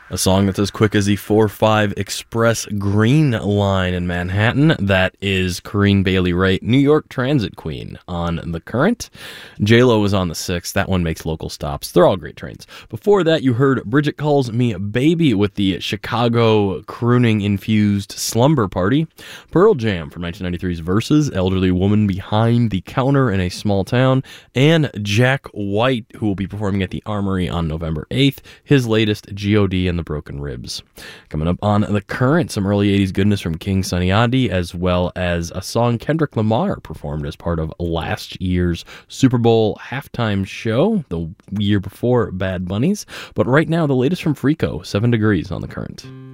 A song that's as quick as the 4-5 Express Green Line in Manhattan. That is Corinne Bailey Rae, New York Transit Queen, on the Current. J-Lo was on the 6th. That one makes local stops. They're all great trains. Before that, you heard Bridget Calls Me Baby with the Chicago crooning-infused Slumber Party. Pearl Jam from 1993's Versus, Elderly Woman Behind the Counter in a Small Town. And Jack White, who will be performing at the Armory on November 8th. His latest, G.O.D. and the Broken Ribs. Coming up on the Current, some early 80s goodness from King Sunny Adi, as well as a song Kendrick Lamar performed as part of last year's Super Bowl halftime show, the year before Bad Bunnies. But right now, the latest from Freako, 7 Degrees on the Current.